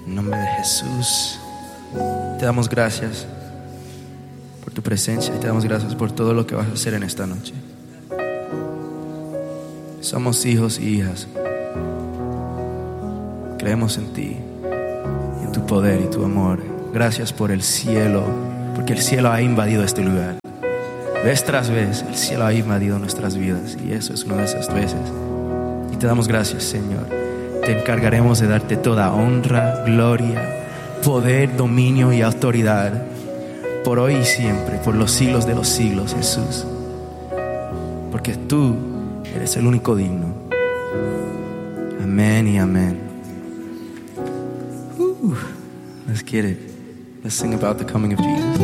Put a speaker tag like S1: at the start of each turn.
S1: En nombre de Jesús, te damos gracias por tu presencia y te damos gracias por todo lo que vas a hacer en esta noche. Somos hijos y hijas. Creemos en ti, en tu poder y tu amor. Gracias por el cielo, porque el cielo ha invadido este lugar. Vez tras vez, el cielo ha invadido nuestras vidas y eso es una de esas veces. Y te damos gracias, Señor. Te encargaremos de darte toda honra, gloria, poder, dominio y autoridad por hoy y siempre, por los siglos de los siglos, Jesús. Porque tú eres el único digno. Amén y amén. Let's get it. Let's sing about the coming of Jesus.